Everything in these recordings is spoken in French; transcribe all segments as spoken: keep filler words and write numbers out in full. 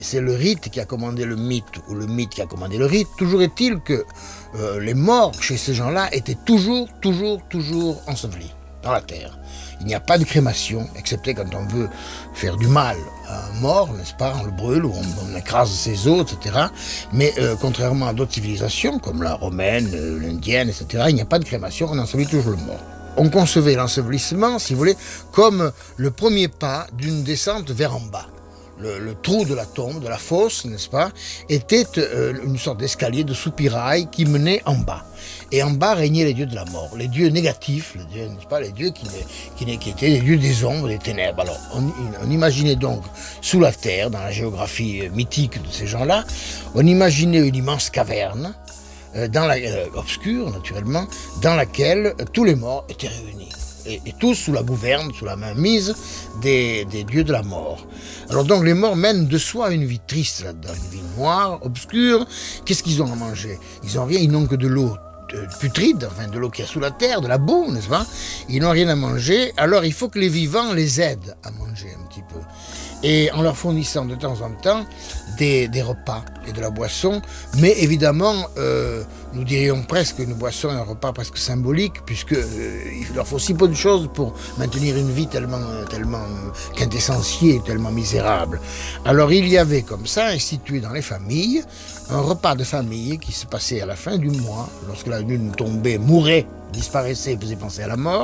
C'est le rite qui a commandé le mythe, ou le mythe qui a commandé le rite. Toujours est-il que euh, les morts chez ces gens-là étaient toujours, toujours, toujours ensevelis dans la terre. Il n'y a pas de crémation, excepté quand on veut faire du mal à un mort, n'est-ce pas? On le brûle ou on, on écrase ses os, et cetera. Mais euh, contrairement à d'autres civilisations, comme la romaine, euh, l'indienne, et cetera, il n'y a pas de crémation, on ensevelit toujours le mort. On concevait l'ensevelissement, si vous voulez, comme le premier pas d'une descente vers en bas. Le, le trou de la tombe, de la fosse, n'est-ce pas, était euh, une sorte d'escalier, de soupirail qui menait en bas. Et en bas régnaient les dieux de la mort, les dieux négatifs, les dieux, n'est-ce pas, les dieux qui, qui, qui étaient les dieux des ombres, des ténèbres. Alors, on, on imaginait donc sous la terre, dans la géographie mythique de ces gens-là, on imaginait une immense caverne, euh, dans la, euh, obscure naturellement, dans laquelle euh, tous les morts étaient réunis. Et, et tous sous la gouverne, sous la mainmise des, des dieux de la mort. Alors donc les morts mènent de soi une vie triste là-dedans, une vie noire, obscure. Qu'est-ce qu'ils ont à manger? Ils n'ont rien, ils n'ont que de l'eau putride, enfin de l'eau qui est sous la terre, de la boue, n'est-ce pas? Ils n'ont rien à manger, alors il faut que les vivants les aident à manger un petit peu. Et en leur fournissant de temps en temps des, des repas et de la boisson, mais évidemment, euh, nous dirions presque une boisson et un repas presque symbolique, puisque euh, il leur faut si peu de choses pour maintenir une vie tellement, tellement quintessentielle, tellement misérable. Alors il y avait comme ça, institué dans les familles, un repas de famille qui se passait à la fin du mois, lorsque la lune tombait, mourait, disparaissait, faisait penser à la mort,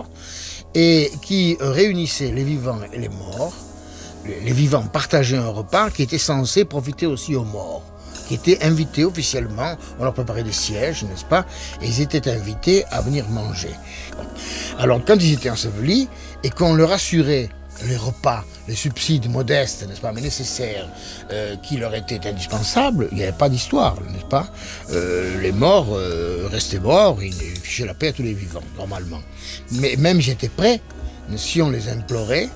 et qui réunissait les vivants et les morts. Les vivants partageaient un repas qui était censé profiter aussi aux morts, qui étaient invités officiellement, on leur préparait des sièges, n'est-ce pas, et ils étaient invités à venir manger. Alors quand ils étaient ensevelis, et qu'on leur assurait les repas, les subsides modestes, n'est-ce pas, mais nécessaires, euh, qui leur étaient indispensables, il n'y avait pas d'histoire, n'est-ce pas? Euh, les morts euh, restaient morts, ils fichaient la paix à tous les vivants, normalement. Mais même j'étais prêt, si on les implorait,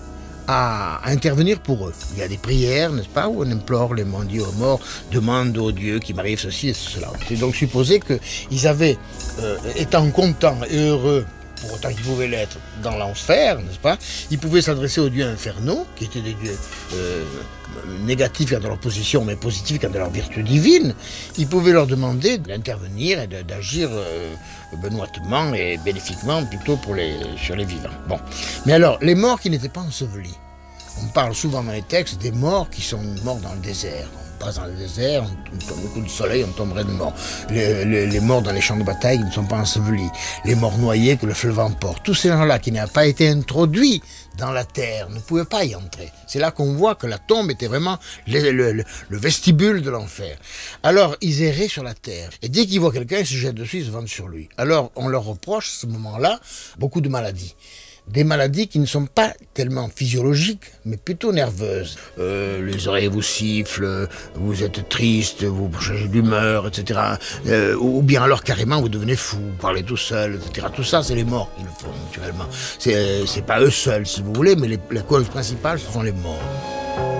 à intervenir pour eux. Il y a des prières, n'est-ce pas, où on implore les morts, dit aux morts, demande au Dieu qui m'arrive ceci et cela. C'est donc supposé qu'ils avaient, euh, étant contents et heureux, pour autant qu'ils pouvaient l'être dans l'enfer, n'est-ce pas, ils pouvaient s'adresser aux dieux infernaux, qui étaient des dieux euh, négatifs quant à leur position, mais positifs quant à leur vertu divine. Ils pouvaient leur demander d'intervenir et de, d'agir euh, benoîtement et bénéfiquement plutôt pour les, sur les vivants. Bon. Mais alors, les morts qui n'étaient pas ensevelis. On parle souvent dans les textes des morts qui sont morts dans le désert. On passe dans le désert, on tombe le coup de soleil, on tomberait de mort. Les, les, les morts dans les champs de bataille qui ne sont pas ensevelis. Les morts noyés que le fleuve emporte. Tous ces gens-là qui n'ont pas été introduits dans la terre ne pouvaient pas y entrer. C'est là qu'on voit que la tombe était vraiment le, le, le, le vestibule de l'enfer. Alors, ils erraient sur la terre. Et dès qu'ils voient quelqu'un, ils se jettent dessus, ils se vendent sur lui. Alors, on leur reproche, à ce moment-là, beaucoup de maladies. Des maladies qui ne sont pas tellement physiologiques, mais plutôt nerveuses. Euh, les oreilles vous sifflent, vous êtes triste, vous changez d'humeur, et cetera. Euh, ou bien alors carrément vous devenez fou, vous parlez tout seul, et cetera. Tout ça, c'est les morts qui le font naturellement. C'est, c'est pas eux seuls, si vous voulez, mais les, la cause principale, ce sont les morts.